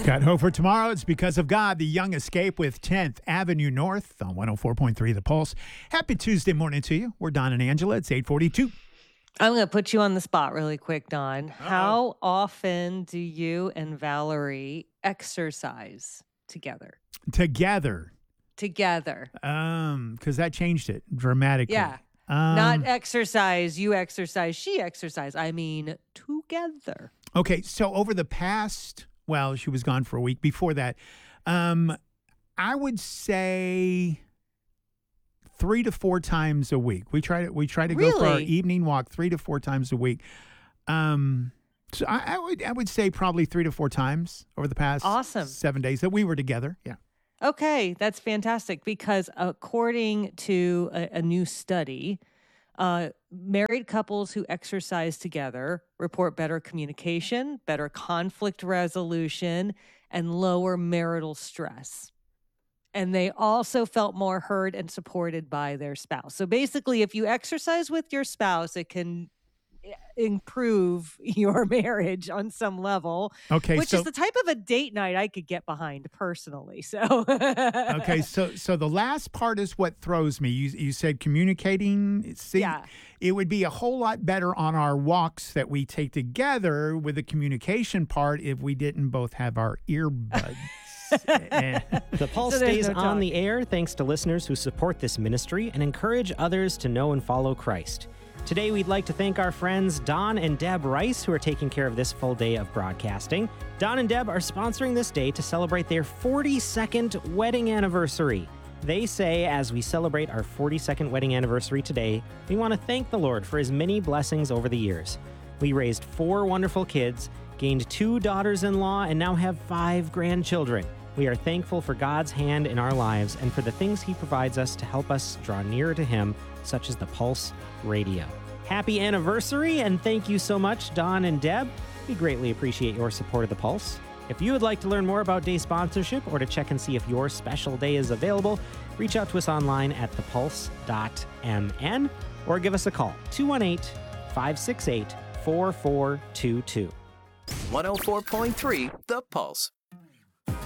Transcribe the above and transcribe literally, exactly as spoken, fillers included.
Got hope for tomorrow. It's because of God. The Young Escape with tenth Avenue North on one oh four point three The Pulse. Happy Tuesday morning to you. We're Don and Angela. It's eight forty-two. I'm going to put you on the spot really quick, Don. Uh-oh. How often do you and Valerie exercise together? Together. Together. Um, because that changed it dramatically. Yeah. Um, Not exercise, you exercise, she exercise. I mean, together. Okay, so over the past, well, she was gone for a week. Before that, um, I would say three to four times a week. We try to we try to Really? go for our evening walk three to four times a week. Um, so I, I would I would say probably three to four times over the past Awesome. seven days that we were together. Yeah. Okay, that's fantastic because according to a, a new study, uh, married couples who exercise together report better communication, better conflict resolution, and lower marital stress. And they also felt more heard and supported by their spouse. So basically, if you exercise with your spouse, it can improve your marriage on some level. Okay, which so, is the type of a date night I could get behind personally. So okay, so so the last part is what throws me. You you said communicating. See, yeah. It would be a whole lot better on our walks that we take together with the communication part if we didn't both have our earbuds. The Pulse so stays no on the air thanks to listeners who support this ministry and encourage others to know and follow Christ. Today, we'd like to thank our friends Don and Deb Rice, who are taking care of this full day of broadcasting. Don and Deb are sponsoring this day to celebrate their forty-second wedding anniversary. They say, as we celebrate our forty-second wedding anniversary today, we want to thank the Lord for his many blessings over the years. We raised four wonderful kids, gained two daughters-in-law, and now have five grandchildren. We are thankful for God's hand in our lives and for the things he provides us to help us draw nearer to him, such as the Pulse Radio. Happy anniversary, and thank you so much, Don and Deb. We greatly appreciate your support of the Pulse. If you would like to learn more about day sponsorship or to check and see if your special day is available, reach out to us online at the pulse dot m n or give us a call, two one eight, five six eight, four four two two. one oh four point three The Pulse.